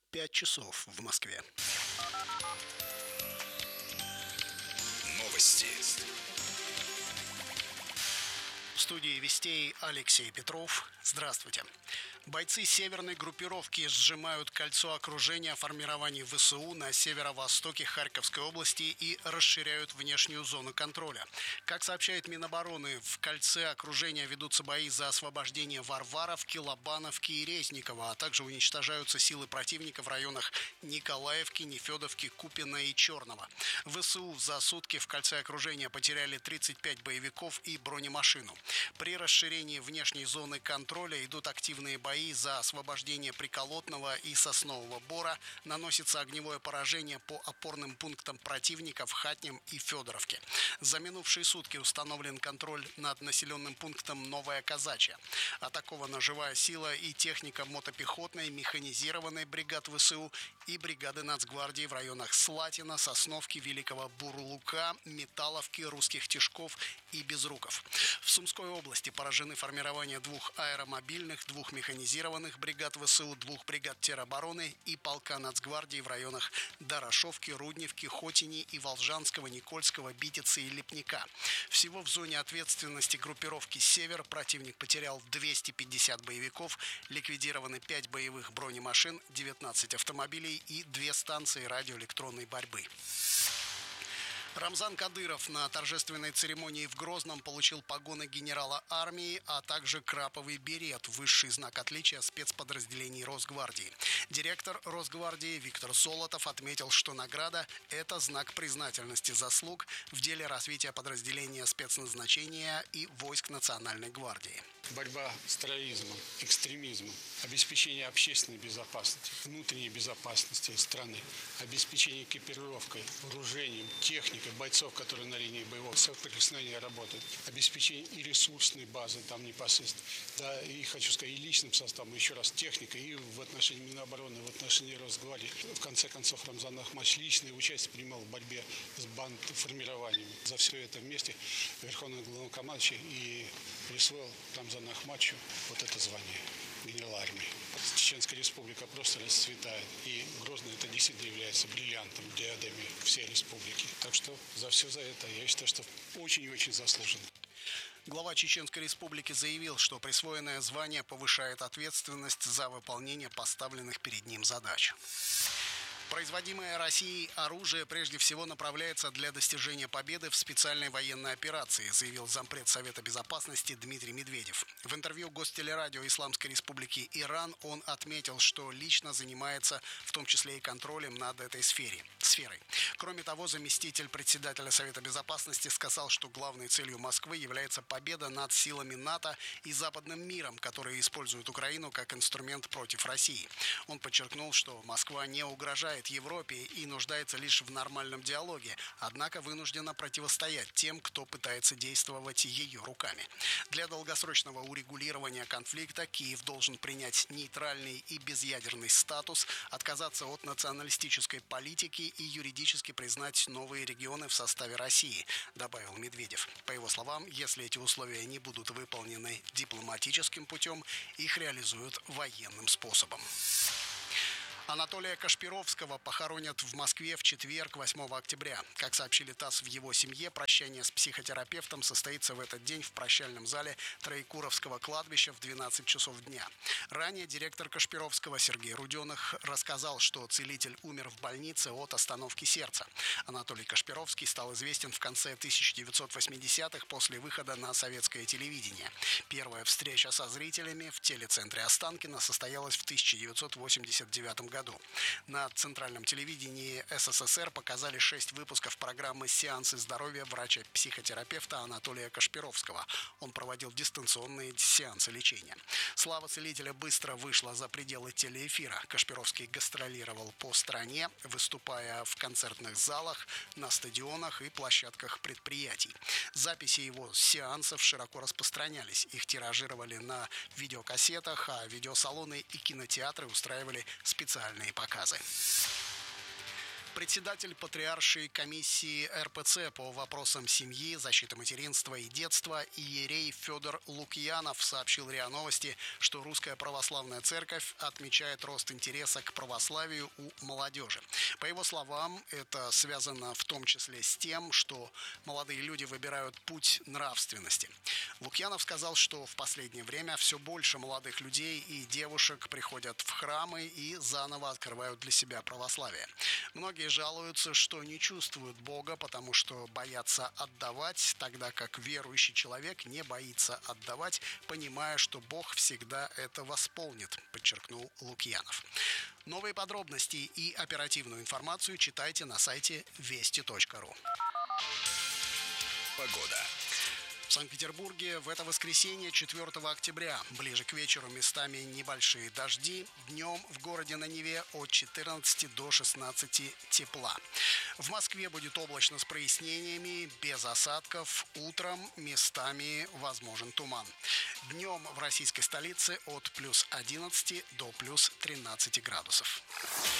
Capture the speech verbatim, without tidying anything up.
Пять часов в Москве. Новости. В студии Вестей Алексей Петров. Здравствуйте. Бойцы северной группировки сжимают кольцо окружения формирований ВСУ на северо-востоке Харьковской области и расширяют внешнюю зону контроля. Как сообщает Минобороны, в кольце окружения ведутся бои за освобождение Варваровки, Лобановки и Резникова, а также уничтожаются силы противника в районах Николаевки, Нефедовки, Купино и Черного. ВСУ за сутки в кольце окружения потеряли тридцать пять боевиков и бронемашину. При расширении внешней зоны контроля идут активные бои за освобождение Приколотного и Соснового Бора, наносится огневое поражение по опорным пунктам противника в Хатнем и Федоровке. За минувшие сутки установлен контроль над населенным пунктом Новая Казачья. Атакована живая сила и техника мотопехотной, механизированной бригад ВСУ и бригады Нацгвардии в районах Слатина, Сосновки, Великого Бурлука, Металловки, Русских Тишков и Безруков. В Сумской области поражены формирования двух аэромобильных, двух механизированных бригад ВСУ, двух бригад теробороны и полка Нацгвардии в районах Дорошовки, Рудневки, Хотини и Волжанского, Никольского, Битицы и Лепника. Всего в зоне ответственности группировки «Север» противник потерял двести пятьдесят боевиков, ликвидированы пять боевых бронемашин, девятнадцать автомобилей и две станции радиоэлектронной борьбы. Рамзан Кадыров на торжественной церемонии в Грозном получил погоны генерала армии, а также краповый берет, высший знак отличия спецподразделений Росгвардии. Директор Росгвардии Виктор Золотов отметил, что награда – это знак признательности заслуг в деле развития подразделения спецназначения и войск Национальной гвардии. Борьба с терроризмом, экстремизмом, обеспечение общественной безопасности, внутренней безопасности страны, обеспечение экипировкой, вооружением, техникой бойцов, которые на линии боевого соприкосновения работают, обеспечение и ресурсной базы там непосредственно, да, и хочу сказать, и личным составом, еще раз, техникой, и в отношении Минобороны, и в отношении Росгвардии. В конце концов, Рамзан Ахматович личное участие принимал в борьбе с бандформированиями. За все это вместе Верховный Главнокомандующий и присвоил Рамзану Ахматовичу вот это звание генерала армии. Чеченская республика просто расцветает, и Грозный это действительно является бриллиантом диадемы всей республики. Так что за все за это я считаю, что очень и очень заслуженно. Глава Чеченской республики заявил, что присвоенное звание повышает ответственность за выполнение поставленных перед ним задач. Производимое Россией оружие прежде всего направляется для достижения победы в специальной военной операции, заявил зампред Совета Безопасности Дмитрий Медведев. В интервью Гостелерадио Исламской Республики Иран он отметил, что лично занимается в том числе и контролем над этой сфере, сферой. Кроме того, заместитель председателя Совета Безопасности сказал, что главной целью Москвы является победа над силами НАТО и западным миром, которые используют Украину как инструмент против России. Он подчеркнул, что Москва не угрожает Европе и нуждается лишь в нормальном диалоге, однако вынуждена противостоять тем, кто пытается действовать ее руками. Для долгосрочного урегулирования конфликта Киев должен принять нейтральный и безъядерный статус, отказаться от националистической политики и юридически признать новые регионы в составе России, добавил Медведев. По его словам, если эти условия не будут выполнены дипломатическим путем, их реализуют военным способом. Анатолия Кашпировского похоронят в Москве в четверг, восьмого октября. Как сообщили ТАСС в его семье, прощание с психотерапевтом состоится в этот день в прощальном зале Троекуровского кладбища в двенадцать часов дня. Ранее директор Кашпировского Сергей Руденных рассказал, что целитель умер в больнице от остановки сердца. Анатолий Кашпировский стал известен в конце тысяча девятьсот восьмидесятых после выхода на советское телевидение. Первая встреча со зрителями в телецентре Останкино состоялась в тысяча девятьсот восемьдесят девятом году. На центральном телевидении СССР показали шесть выпусков программы «Сеансы здоровья» врача-психотерапевта Анатолия Кашпировского. Он проводил дистанционные сеансы лечения. Слава целителя быстро вышла за пределы телеэфира. Кашпировский гастролировал по стране, выступая в концертных залах, на стадионах и площадках предприятий. Записи его сеансов широко распространялись. Их тиражировали на видеокассетах, а видеосалоны и кинотеатры устраивали специальные показы. Председатель Патриаршей комиссии эр пэ цэ по вопросам семьи, защиты материнства и детства иерей Федор Лукьянов сообщил РИА Новости, что Русская Православная Церковь отмечает рост интереса к православию у молодежи. По его словам, это связано в том числе с тем, что молодые люди выбирают путь нравственности. Лукьянов сказал, что в последнее время все больше молодых людей и девушек приходят в храмы и заново открывают для себя православие. Многие жалуются, что не чувствуют Бога, потому что боятся отдавать, тогда как верующий человек не боится отдавать, понимая, что Бог всегда это восполнит, подчеркнул Лукьянов. Новые подробности и оперативную информацию читайте на сайте вести точка ру. Погода. В Санкт-Петербурге в это воскресенье, четвёртого октября, ближе к вечеру местами небольшие дожди. Днем в городе на Неве от четырнадцати до шестнадцати тепла. В Москве будет облачно с прояснениями, без осадков. Утром местами возможен туман. Днем в российской столице от плюс одиннадцати до плюс тринадцати градусов.